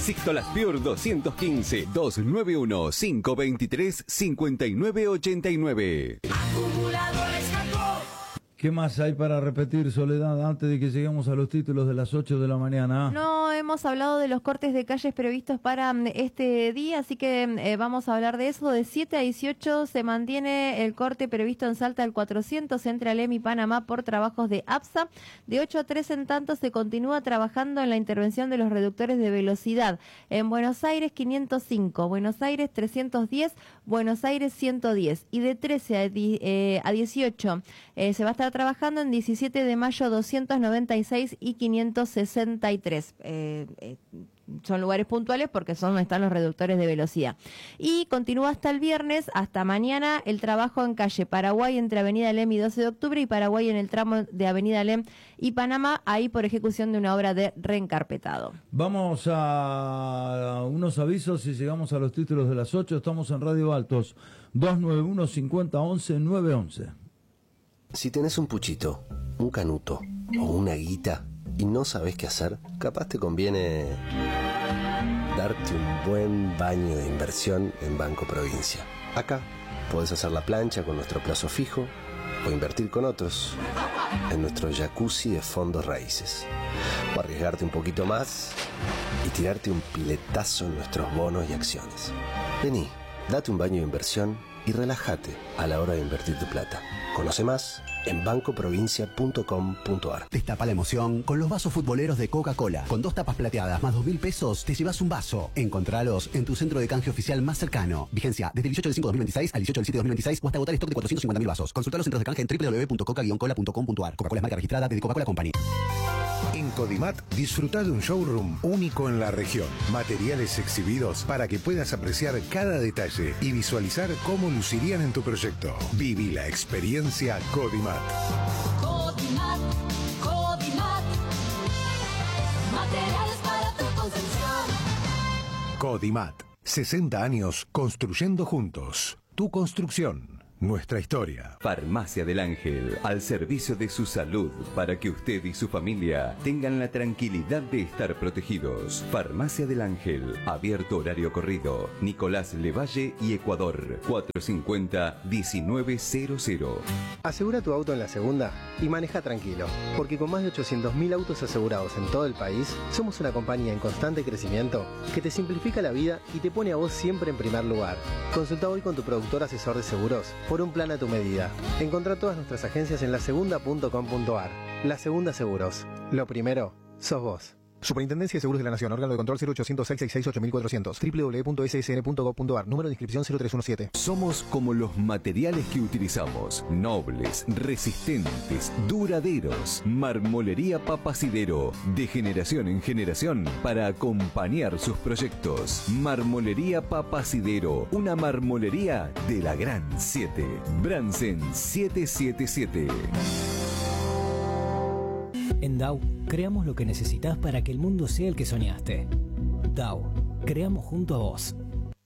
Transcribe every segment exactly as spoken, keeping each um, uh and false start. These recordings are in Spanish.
Sixto Las Piur doscientos quince, dos nueve uno, cinco dos tres, cinco nueve ocho nueve. Acumuladores Jacob. ¿Qué más hay para repetir, Soledad, antes de que lleguemos a los títulos de las ocho de la mañana? No hemos hablado de los cortes de calles previstos para este día, así que eh, vamos a hablar de eso. De siete a dieciocho se mantiene el corte previsto en Salta al cuatrocientos entre Alem y Panamá por trabajos de APSA. De ocho a tres, en tanto, se continúa trabajando en la intervención de los reductores de velocidad. En Buenos Aires quinientos cinco, Buenos Aires trescientos diez, Buenos Aires ciento diez. Y de trece a, eh, a dieciocho eh, se va a estar trabajando en diecisiete de mayo doscientos noventa y seis y quinientos sesenta y tres. Eh, eh, son lugares puntuales porque son donde están los reductores de velocidad. Y continúa hasta el viernes, hasta mañana, el trabajo en calle Paraguay entre Avenida Alem y doce de octubre y Paraguay en el tramo de Avenida Alem y Panamá, ahí por ejecución de una obra de reencarpetado. Vamos a unos avisos y llegamos a los títulos de las ocho. Estamos en Radio Altos, dos nueve uno, cinco cero, once, nueve once. Si tenés un puchito, un canuto o una guita y no sabés qué hacer, capaz te conviene darte un buen baño de inversión en Banco Provincia. Acá podés hacer la plancha con nuestro plazo fijo o invertir con otros en nuestro jacuzzi de fondos raíces. O arriesgarte un poquito más y tirarte un piletazo en nuestros bonos y acciones. Vení, date un baño de inversión y relájate a la hora de invertir tu plata. Conoce más en banco provincia punto com punto ar. Destapa la emoción con los vasos futboleros de Coca-Cola. Con dos tapas plateadas más dos mil pesos te llevas un vaso. Encontralos en tu centro de canje oficial más cercano. Vigencia desde el dieciocho del cinco de dos mil veintiséis al dieciocho del siete de dos mil veintiséis o hasta agotar stock de cuatrocientos cincuenta mil vasos. Consulta los centros de canje en doble u doble u doble u punto coca guion cola punto com punto ar. Coca-Cola es marca registrada de Coca-Cola Company. En Codimat disfruta de un showroom único en la región. Materiales exhibidos para que puedas apreciar cada detalle y visualizar cómo lucirían en tu proyecto. Viví la experiencia Codimat. Codimat, Codimat. Materiales para tu construcción. Codimat. sesenta años construyendo juntos. Tu construcción. Nuestra historia. Farmacia del Ángel, al servicio de su salud, para que usted y su familia tengan la tranquilidad de estar protegidos. Farmacia del Ángel, abierto horario corrido. Nicolás Levalle y Ecuador, cuatrocientos cincuenta, diecinueve cero cero. Asegura tu auto en la segunda y maneja tranquilo, porque con más de ochocientos mil autos asegurados en todo el país, somos una compañía en constante crecimiento que te simplifica la vida y te pone a vos siempre en primer lugar. Consulta hoy con tu productor asesor de seguros por un plan a tu medida. Encontrá todas nuestras agencias en la segunda punto com punto ar. La Segunda Seguros. Lo primero, sos vos. Superintendencia de Seguros de la Nación. Órgano de control cero ochocientos seis sesenta y seis ocho mil cuatrocientos. doble u doble u doble u punto ese ese ene punto gob punto ar. Número de inscripción cero tres uno siete. Somos como los materiales que utilizamos. Nobles, resistentes, duraderos. Marmolería Papacidero. De generación en generación para acompañar sus proyectos. Marmolería Papacidero. Una marmolería de la Gran siete. Bransen siete siete siete. En D A O, creamos lo que necesitas para que el mundo sea el que soñaste. D A O, creamos junto a vos.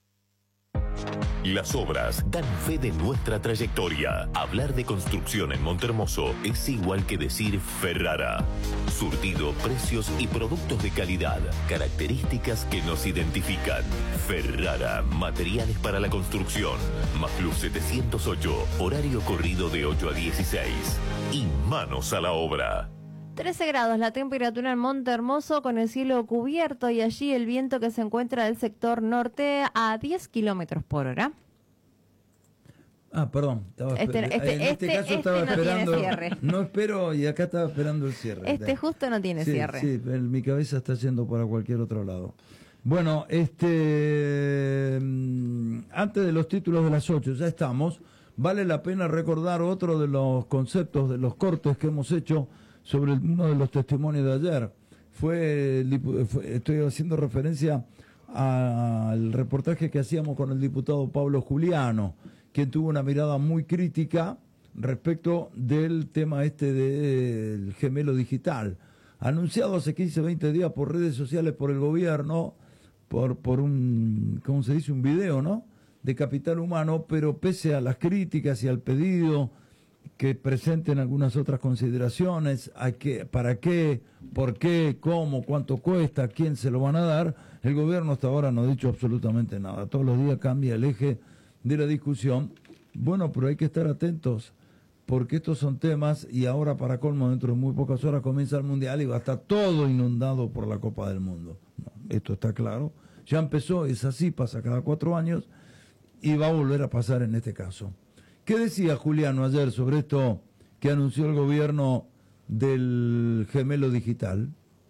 Las obras dan fe de nuestra trayectoria. Hablar de construcción en Montehermoso es igual que decir Ferrara. Surtido, precios y productos de calidad. Características que nos identifican. Ferrara, materiales para la construcción. Macluf setecientos ocho, horario corrido de ocho a dieciséis. Y manos a la obra. trece grados la temperatura en Montehermoso con el cielo cubierto y allí el viento que se encuentra del sector norte a diez kilómetros por hora. Ah, perdón. Estaba Este, esper- este, en este, este, caso este estaba no esperando. tiene cierre. No espero y acá estaba esperando el cierre. Este justo no tiene sí, cierre. Sí, en mi cabeza está yendo para cualquier otro lado. Bueno, este mm, antes de los títulos de las ocho, ya estamos. Vale la pena recordar otro de los conceptos de los cortes que hemos hecho sobre uno de los testimonios de ayer. Fue, el dipu- fue estoy haciendo referencia al reportaje que hacíamos con el diputado Pablo Juliano, quien tuvo una mirada muy crítica respecto del tema este del gemelo digital, anunciado hace quince, veinte días por redes sociales por el gobierno, por, por un, ¿cómo se dice? Un video, ¿no? De Capital Humano, pero pese a las críticas y al pedido que presenten algunas otras consideraciones, a qué, para qué, por qué, cómo, cuánto cuesta, quién se lo van a dar. El gobierno hasta ahora no ha dicho absolutamente nada. Todos los días cambia el eje de la discusión. Bueno, pero hay que estar atentos, porque estos son temas, y ahora para colmo, dentro de muy pocas horas comienza el Mundial y va a estar todo inundado por la Copa del Mundo. No, esto está claro. Ya empezó, es así, pasa cada cuatro años y va a volver a pasar en este caso. ¿Qué decía Juliano ayer sobre esto que anunció el gobierno del gemelo digital?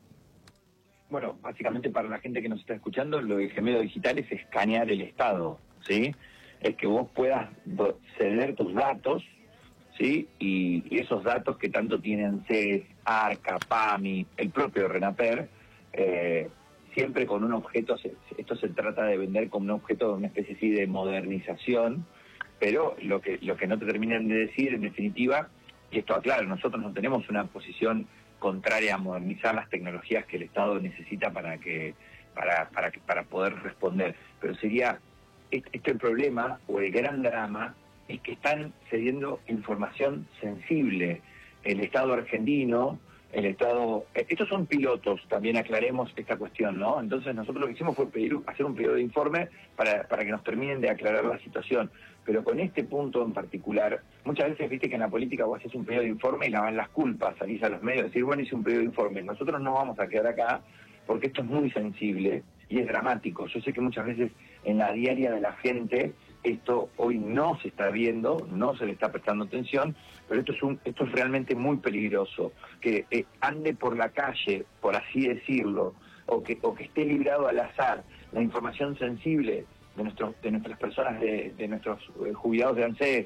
Bueno, básicamente para la gente que nos está escuchando, lo del gemelo digital es escanear el Estado, ¿sí? Es que vos puedas ceder tus datos, ¿sí? Y, y esos datos que tanto tienen C E S, ARCA, PAMI, el propio RENAPER, eh, siempre con un objeto, esto se trata de vender como un objeto de una especie así de modernización, pero lo que lo que no te terminan de decir, en definitiva, y esto aclaro, nosotros no tenemos una posición contraria a modernizar las tecnologías que el Estado necesita para que para para para poder responder, pero sería este el problema o el gran drama es que están cediendo información sensible. El Estado argentino, el Estado... Estos son pilotos, también aclaremos esta cuestión, ¿no? Entonces nosotros lo que hicimos fue pedir, hacer un periodo de informe para, para que nos terminen de aclarar la situación. Pero con este punto en particular, muchas veces viste que en la política vos haces un periodo de informe y lavan las culpas, salís a los medios a decir, bueno, hice un periodo de informe. Nosotros no vamos a quedar acá porque esto es muy sensible y es dramático. Yo sé que muchas veces en la diaria de la gente esto hoy no se está viendo, no se le está prestando atención, pero esto es un, esto es realmente muy peligroso. Que eh, ande por la calle, por así decirlo, o que, o que esté librado al azar la información sensible de nuestros, de nuestras personas, de, de nuestros eh, jubilados de ANSES,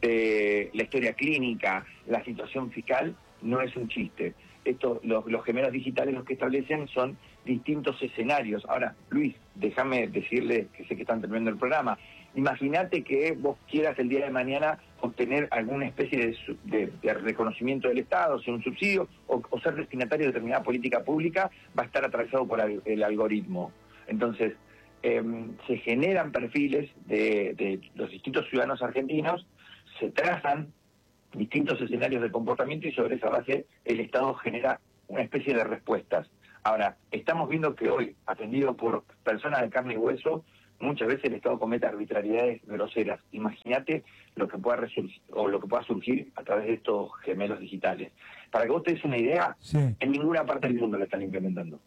de la historia clínica, la situación fiscal, no es un chiste. Esto, los, los gemelos digitales los que establecen son distintos escenarios. Ahora, Luis, déjame decirle, que sé que están terminando el programa, imagínate que vos quieras el día de mañana obtener alguna especie de, de, de reconocimiento del Estado, sea un subsidio, o, o ser destinatario de determinada política pública, va a estar atravesado por el, el algoritmo. Entonces, eh, se generan perfiles de, de los distintos ciudadanos argentinos, se trazan distintos escenarios de comportamiento y sobre esa base el Estado genera una especie de respuestas. Ahora, estamos viendo que hoy, atendido por personas de carne y hueso, muchas veces el Estado comete arbitrariedades groseras. Imagínate lo que pueda resurgir, o lo que pueda surgir a través de estos gemelos digitales. Para que vos te des una idea, sí, en ninguna parte del mundo lo están implementando.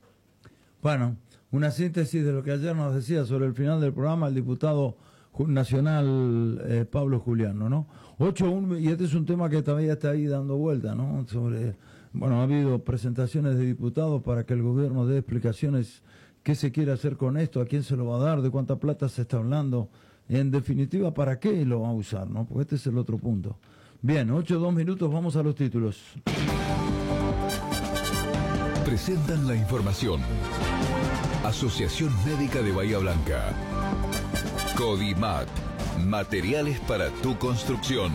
Bueno, una síntesis de lo que ayer nos decía sobre el final del programa el diputado nacional eh, Pablo Juliano, ¿no? ocho uno, y este es un tema que todavía está ahí dando vuelta, ¿no? Sobre, bueno, ha habido presentaciones de diputados para que el gobierno dé explicaciones qué se quiere hacer con esto, a quién se lo va a dar, de cuánta plata se está hablando, en definitiva, para qué lo va a usar, ¿no? Porque este es el otro punto. Bien, ocho, dos minutos, vamos a los títulos. Presentan la información. Asociación Médica de Bahía Blanca. Codimat. Materiales para tu construcción.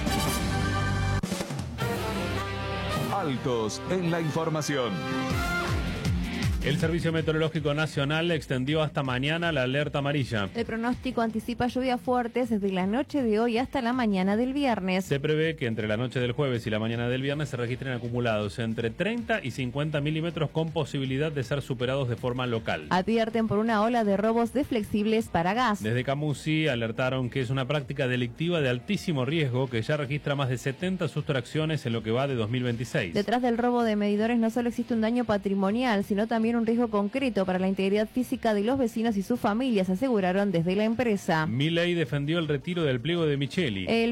Altos en la información. El Servicio Meteorológico Nacional extendió hasta mañana la alerta amarilla. El pronóstico anticipa lluvias fuertes desde la noche de hoy hasta la mañana del viernes. Se prevé que entre la noche del jueves y la mañana del viernes se registren acumulados entre treinta y cincuenta milímetros con posibilidad de ser superados de forma local. Advierten por una ola de robos de flexibles para gas. Desde Camusi alertaron que es una práctica delictiva de altísimo riesgo que ya registra más de setenta sustracciones en lo que va de dos mil veintiséis. Detrás del robo de medidores no solo existe un daño patrimonial, sino también un riesgo concreto para la integridad física de los vecinos y sus familias, aseguraron desde la empresa. Milei defendió el retiro del pliego de Micheli. El